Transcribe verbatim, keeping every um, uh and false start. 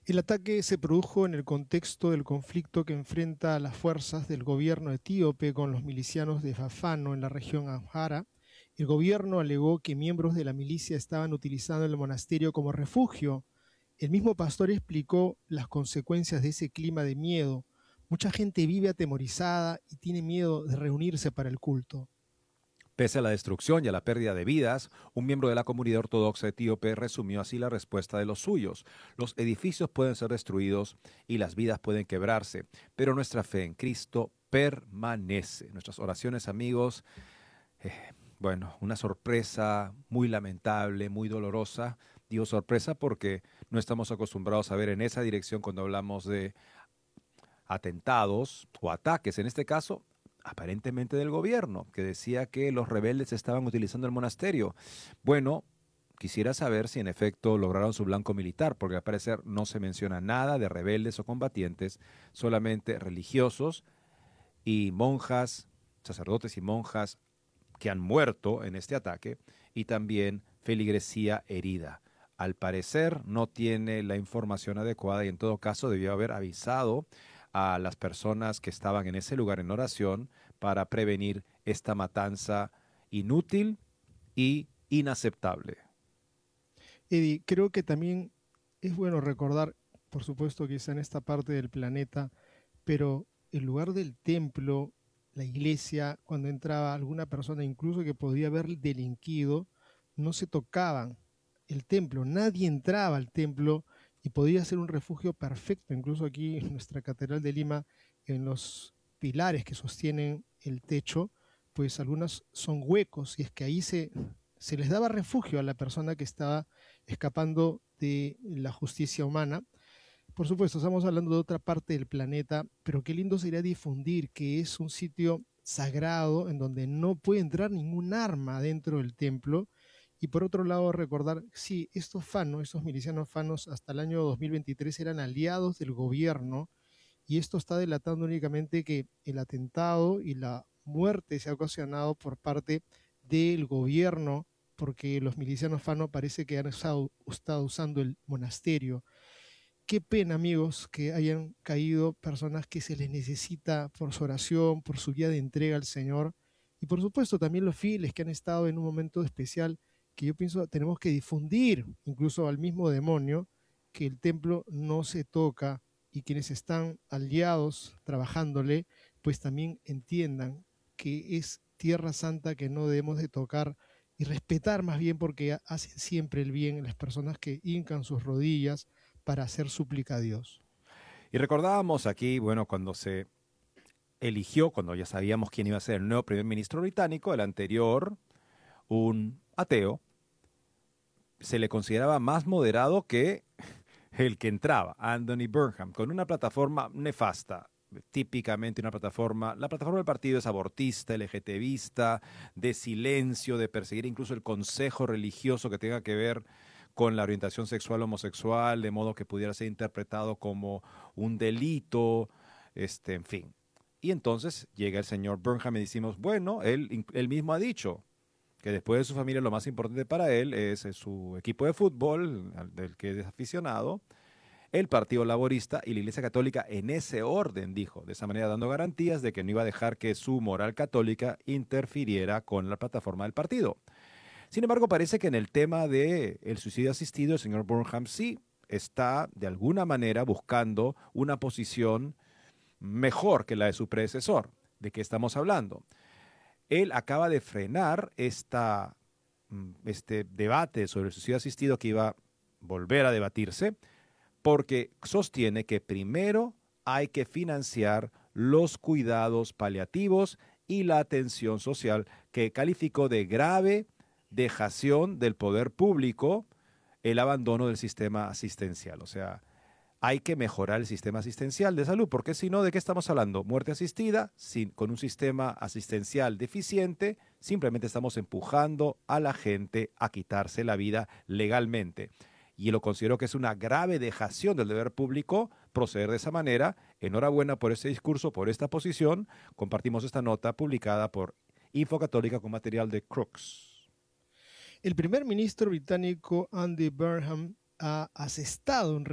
El ataque se produjo en el contexto del conflicto que enfrenta a las fuerzas del gobierno etíope con los milicianos de Fafano en la región Amhara. El gobierno alegó que miembros de la milicia estaban utilizando el monasterio como refugio. El mismo pastor explicó las consecuencias de ese clima de miedo. Mucha gente vive atemorizada y tiene miedo de reunirse para el culto. Pese a la destrucción y a la pérdida de vidas, un miembro de la comunidad ortodoxa etíope resumió así la respuesta de los suyos. Los edificios pueden ser destruidos y las vidas pueden quebrarse, pero nuestra fe en Cristo permanece. Nuestras oraciones, amigos, eh, bueno, una sorpresa muy lamentable, muy dolorosa. Digo sorpresa porque no estamos acostumbrados a ver en esa dirección cuando hablamos de atentados o ataques, en este caso, aparentemente del gobierno, que decía que los rebeldes estaban utilizando el monasterio. Bueno, quisiera saber si en efecto lograron su blanco militar, porque al parecer no se menciona nada de rebeldes o combatientes, solamente religiosos y monjas, sacerdotes y monjas que han muerto en este ataque y también feligresía herida. Al parecer no tiene la información adecuada y en todo caso debió haber avisado a las personas que estaban en ese lugar en oración para prevenir esta matanza inútil y inaceptable. Eddie, creo que también es bueno recordar, por supuesto que está en esta parte del planeta, pero el lugar del templo, la iglesia, cuando entraba alguna persona, incluso que podía haber delinquido, no se tocaban el templo, nadie entraba al templo y podía ser un refugio perfecto. Incluso aquí en nuestra Catedral de Lima, en los pilares que sostienen el techo, pues algunos son huecos y es que ahí se, se les daba refugio a la persona que estaba escapando de la justicia humana. Por supuesto, estamos hablando de otra parte del planeta, pero qué lindo sería difundir que es un sitio sagrado en donde no puede entrar ningún arma dentro del templo. Y por otro lado, recordar, sí, estos fanos, estos milicianos fanos, hasta el año dos mil veintitrés eran aliados del gobierno, y esto está delatando únicamente que el atentado y la muerte se ha ocasionado por parte del gobierno, porque los milicianos fano parece que han estado, estado usando el monasterio. Qué pena, amigos, que hayan caído personas que se les necesita por su oración, por su guía de entrega al Señor. Y por supuesto también los fieles que han estado en un momento especial que yo pienso tenemos que difundir, incluso al mismo demonio, que el templo no se toca y quienes están aliados trabajándole, pues también entiendan que es tierra santa que no debemos de tocar y respetar más bien porque hacen siempre el bien las personas que hincan sus rodillas para hacer súplica a Dios. Y recordábamos aquí, bueno, cuando se eligió, cuando ya sabíamos quién iba a ser el nuevo primer ministro británico, el anterior, un ateo, se le consideraba más moderado que el que entraba, Anthony Burnham, con una plataforma nefasta, típicamente una plataforma, la plataforma del partido es abortista, LGTBista, de silencio, de perseguir incluso el consejo religioso que tenga que ver con la orientación sexual homosexual, de modo que pudiera ser interpretado como un delito, este, en fin. Y entonces llega el señor Burnham y decimos, bueno, él, él mismo ha dicho que después de su familia lo más importante para él es, es su equipo de fútbol, del que es aficionado, el Partido Laborista y la Iglesia Católica en ese orden, dijo, de esa manera dando garantías de que no iba a dejar que su moral católica interfiriera con la plataforma del partido. Sin embargo, parece que en el tema del suicidio asistido, el señor Burnham sí está de alguna manera buscando una posición mejor que la de su predecesor. ¿De qué estamos hablando? Él acaba de frenar esta, este debate sobre el suicidio asistido que iba a volver a debatirse, porque sostiene que primero hay que financiar los cuidados paliativos y la atención social, que calificó de grave dejación del poder público el abandono del sistema asistencial. O sea, hay que mejorar el sistema asistencial de salud, porque si no, ¿de qué estamos hablando? Muerte asistida, sin, con un sistema asistencial deficiente, simplemente estamos empujando a la gente a quitarse la vida legalmente. Y lo considero que es una grave dejación del deber público proceder de esa manera. Enhorabuena por este discurso, por esta posición. Compartimos esta nota publicada por Info Católica con material de Crooks. El primer ministro británico Andy Burnham ha asestado un